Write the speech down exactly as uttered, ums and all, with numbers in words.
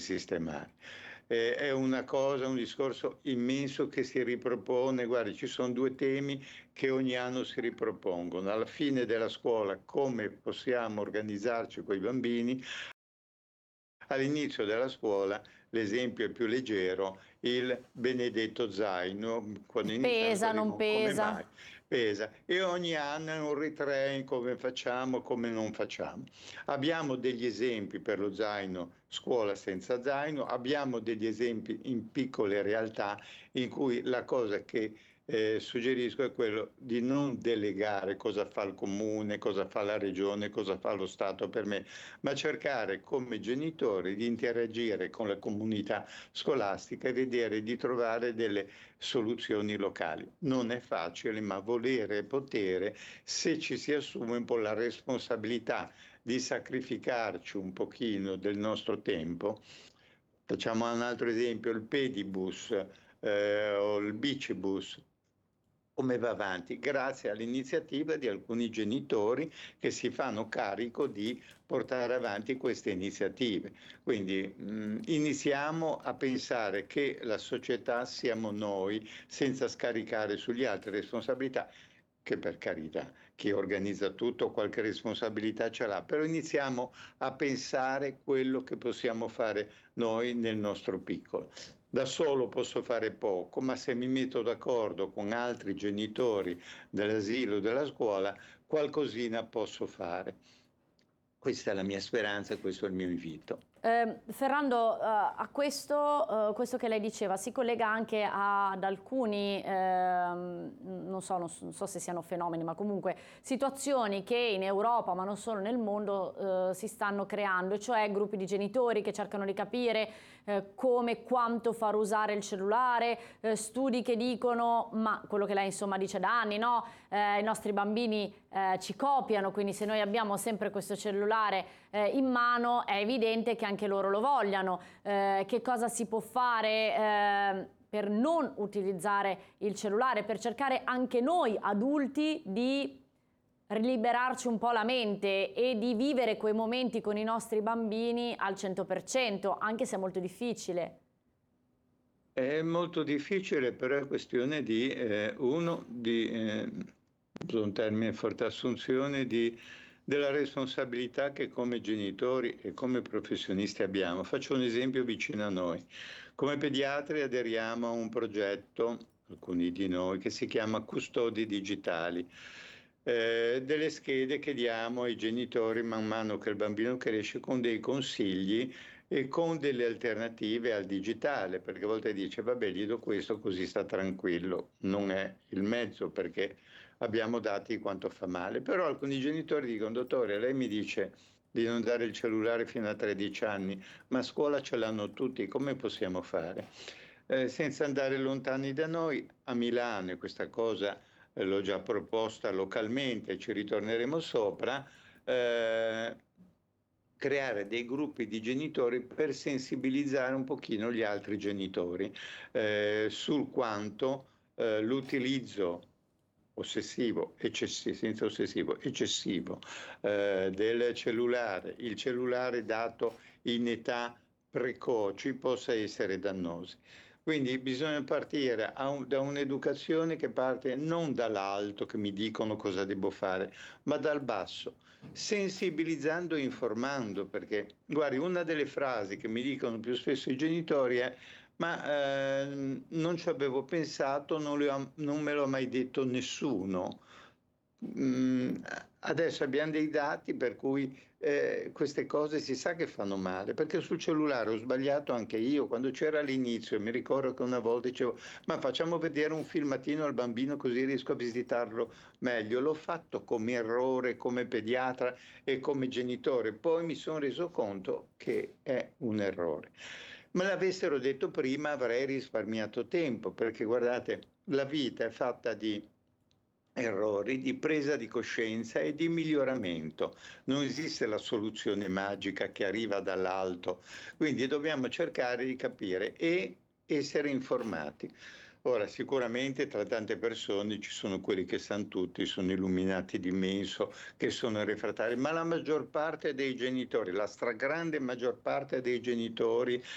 sistemare. Eh, è una cosa, un discorso immenso che si ripropone. Guardi, ci sono due temi che ogni anno si ripropongono. Alla fine della scuola, come possiamo organizzarci con i bambini? All'inizio della scuola l'esempio è più leggero, il benedetto zaino, quando iniziano Pesa, poi non dicono come mai? pesa. Pesa. E ogni anno è un ritrain, come facciamo, come non facciamo. Abbiamo degli esempi per lo zaino, scuola senza zaino, abbiamo degli esempi in piccole realtà in cui la cosa che eh, suggerisco è quello di non delegare cosa fa il comune, cosa fa la regione, cosa fa lo Stato per me, ma cercare come genitori di interagire con la comunità scolastica e vedere di trovare delle soluzioni locali. Non è facile, ma volere e potere, se ci si assume un po' la responsabilità di sacrificarci un pochino del nostro tempo. Facciamo un altro esempio, il pedibus eh, o il bicibus. Come va avanti? Grazie all'iniziativa di alcuni genitori che si fanno carico di portare avanti queste iniziative. Quindi mh, iniziamo a pensare che la società siamo noi, senza scaricare sugli altri responsabilità, che per carità, chi organizza tutto qualche responsabilità ce l'ha, però iniziamo a pensare quello che possiamo fare noi nel nostro piccolo. Da solo posso fare poco, ma se mi metto d'accordo con altri genitori dell'asilo, della scuola, qualcosina posso fare. Questa è la mia speranza e questo è il mio invito. Eh, Ferrando, eh, a questo, eh, questo che lei diceva si collega anche a- ad alcuni, ehm, non so, non so, non so se siano fenomeni, ma comunque situazioni che in Europa, ma non solo nel mondo, eh, si stanno creando, cioè gruppi di genitori che cercano di capire eh, come e quanto far usare il cellulare, eh, studi che dicono, ma quello che lei insomma dice da anni, no? Eh, i nostri bambini eh, ci copiano, quindi se noi abbiamo sempre questo cellulare eh, in mano è evidente che anche loro lo vogliano. Eh, che cosa si può fare eh, per non utilizzare il cellulare, per cercare anche noi adulti di liberarci un po' la mente e di vivere quei momenti con i nostri bambini al cento per cento, anche se è molto difficile. È molto difficile, però è questione di, eh, uno, di, eh, uso un termine forte, assunzione di, della responsabilità che come genitori e come professionisti abbiamo. Faccio un esempio vicino a noi. Come pediatri aderiamo a un progetto, alcuni di noi, che si chiama Custodi Digitali. Eh, delle schede che diamo ai genitori man mano che il bambino cresce con dei consigli e con delle alternative al digitale, perché a volte dice, vabbè, gli do questo così sta tranquillo. Non è il mezzo, perché abbiamo dati quanto fa male. Però alcuni genitori dicono, dottore, lei mi dice di non dare il cellulare fino a tredici anni, ma a scuola ce l'hanno tutti, come possiamo fare? Eh, senza andare lontani da noi, a Milano, e questa cosa eh, l'ho già proposta localmente, ci ritorneremo sopra, eh, creare dei gruppi di genitori per sensibilizzare un pochino gli altri genitori eh, sul quanto eh, l'utilizzo ossessivo, eccessivo, senza ossessivo, eccessivo eh, del cellulare, il cellulare dato in età precoci possa essere dannoso. Quindi bisogna partire un, da un'educazione che parte non dall'alto che mi dicono cosa devo fare, ma dal basso, sensibilizzando e informando, perché guardi, una delle frasi che mi dicono più spesso i genitori è ma eh, non ci avevo pensato, non, le ho- non me l'ha mai detto nessuno. Mm, adesso abbiamo dei dati per cui eh, queste cose si sa che fanno male, perché sul cellulare ho sbagliato anche io, quando c'era all'inizio, mi ricordo che una volta dicevo, ma facciamo vedere un filmatino al bambino così riesco a visitarlo meglio. L'ho fatto come errore, come pediatra e come genitore, poi mi sono reso conto che è un errore. Me l'avessero detto prima avrei risparmiato tempo, perché guardate, la vita è fatta di errori, di presa di coscienza e di miglioramento. Non esiste la soluzione magica che arriva dall'alto, quindi dobbiamo cercare di capire e essere informati. Ora, sicuramente tra tante persone ci sono quelli che sanno tutti, sono illuminati d'immenso, che sono refrattari, ma la maggior parte dei genitori, la stragrande maggior parte dei genitori